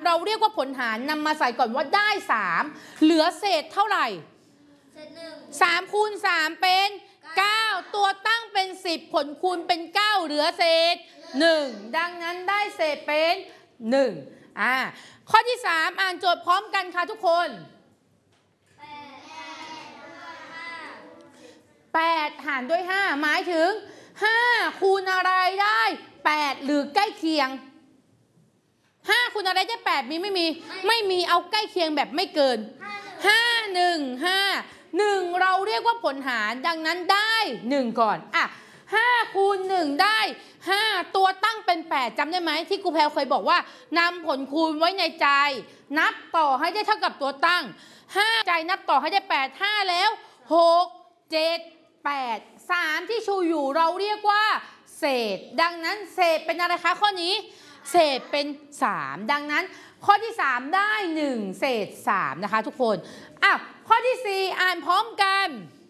เราเรียกว่าผลหารนำมาใส่ก่อนว่าได้3เหลือเศษเท่าไหร่3คูณ3เป็น9ตัวตั้งเป็น10ผลคูณเป็น9เหลือเศษ1ดังนั้นได้เศษเป็น1ข้อที่3อ่านโจทย์พร้อมกันค่ะทุกคน8หารด้วย5หมายถึง5คูณอะไรได้8หรือใกล้เคียง5คูณอะไรได้8มีไม่มีเอาใกล้เคียงแบบไม่เกิน5 1 5เราเรียกว่าผลหารดังนั้นได้1ก่อน5คูณ1ได้5ตัวตั้งเป็น8จำได้ไหมที่ครูแพรวเคยบอกว่านำผลคูณไว้ในใจนับต่อให้ได้เท่ากับตัวตั้ง5ใจนับต่อให้ได้8 5แล้ว6 7 8 3ที่ชูอยู่เราเรียกว่าเศษดังนั้นเศษเป็นอะไรคะข้อนี้เศษเป็น3ดังนั้นข้อที่3ได้1เศษ3นะคะทุกคนข้อที่4อ่านพร้อมกัน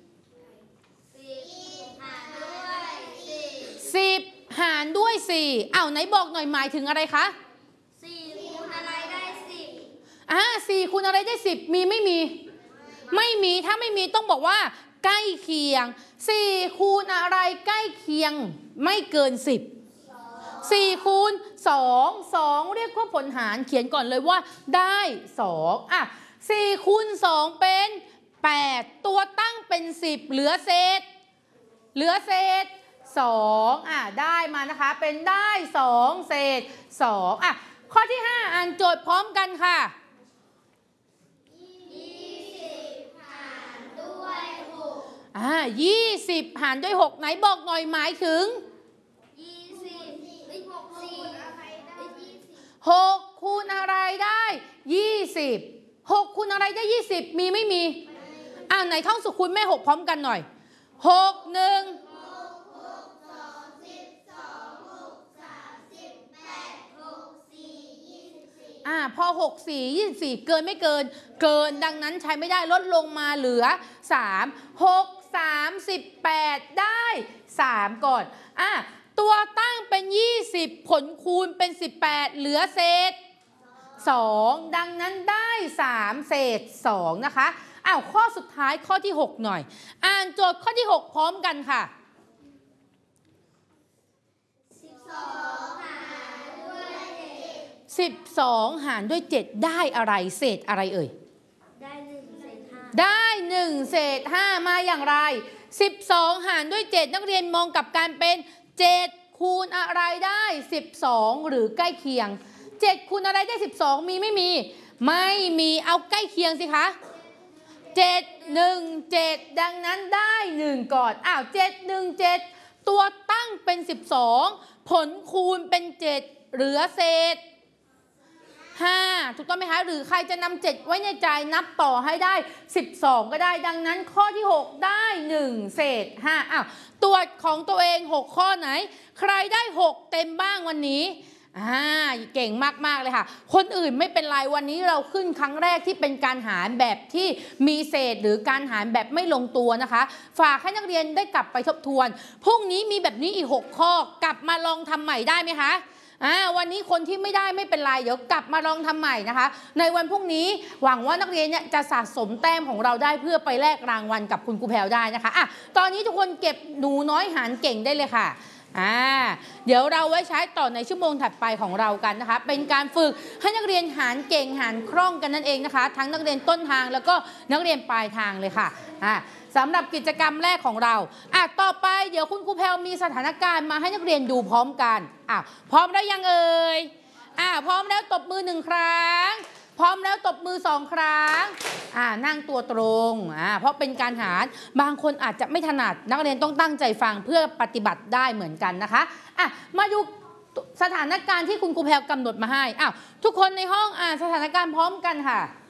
10หารด้วย4ไหนบอกหน่อยหมายถึงอะไรคะ4คูณอะไรได้104คูณอะไรได้10มีไม่มีถ้าไม่มีต้องบอกว่าใกล้เคียง4คูณอะไรใกล้เคียงไม่เกิน10 4คูณ2เรียกว่าผลหารเขียนก่อนเลยว่าได้24คูณ2เป็น8ตัวตั้งเป็น10เหลือเศษ2ได้มานะคะเป็นได้2เศษ2ข้อที่5อ่านโจทย์พร้อมกันค่ะ20หารด้วย620หารด้วย6ไหนบอกหน่อยหมายถึง6คูณอะไรได้20 6คูณอะไรได้20มีไม่มีไหนท่องสูตรคูณแม่6พร้อมกันหน่อย6 1พอ6 4 24เกินไม่เกินดังนั้นใช้ไม่ได้ลดลงมาเหลือ3 6 38ได้3ก่อนตัวตั้งเป็น20ผลคูณเป็น18เหลือเศษ2ดังนั้นได้3เศษ2นะคะข้อสุดท้ายข้อที่6หน่อยอ่านโจทย์ข้อที่6พร้อมกันค่ะ12หารด้วย7ได้อะไรเศษอะไรเอ่ยได้1เศษ5มาอย่างไร12หารด้วย7นักเรียนมองกับการเป็น7คูณอะไรได้12หรือใกล้เคียง7คูณอะไรได้12มีไม่มีเอาใกล้เคียงสิคะ7 1 7ดังนั้นได้1ก่อน7 1 7ตัวตั้งเป็น12ผลคูณเป็น7เหลือเศษ5ถูกต้องไหมคะหรือใครจะนำ7ไว้ในใจนับต่อให้ได้12ก็ได้ดังนั้นข้อที่6ได้1เศษ5ตรวจของตัวเอง6ข้อไหนใครได้6เต็มบ้างวันนี้เก่งมากๆเลยค่ะคนอื่นไม่เป็นไรวันนี้เราขึ้นครั้งแรกที่เป็นการหารแบบที่มีเศษหรือการหารแบบไม่ลงตัวนะคะฝากให้นักเรียนได้กลับไปทบทวนพรุ่งนี้มีแบบนี้อีก6ข้อกลับมาลองทำใหม่ได้ไหมคะวันนี้คนที่ไม่ได้ไม่เป็นไรเดี๋ยวกลับมาลองทำใหม่นะคะในวันพรุ่งนี้หวังว่านักเรียนเนี่ยจะสะสมแต้มของเราได้เพื่อไปแลกรางวัลกับคุณครูแพรวได้นะคะตอนนี้ทุกคนเก็บหนูน้อยหารเก่งได้เลยค่ะเดี๋ยวเราไว้ใช้ต่อในชั่วโมงถัดไปของเรากันนะคะเป็นการฝึกให้นักเรียนหารเก่งหารคล่องกันนั่นเองนะคะทั้งนักเรียนต้นทางแล้วก็นักเรียนปลายทางเลยค่ะสำหรับกิจกรรมแรกของเราต่อไปเดี๋ยวคุณครูแพรวมีสถานการณ์มาให้นักเรียนดูพร้อมกันพร้อมแล้วยังเอ่ยพร้อมแล้วตบมือ1ครั้งพร้อมแล้วตบมือ2ครั้งนั่งตัวตรงเพราะเป็นการหารบางคนอาจจะไม่ถนัดนักเรียนต้องตั้งใจฟังเพื่อปฏิบัติได้เหมือนกันนะคะมาดูสถานการณ์ที่คุณครูแพรวกำหนดมาให้ทุกคนในห้องสถานการณ์พร้อมกันค่ะ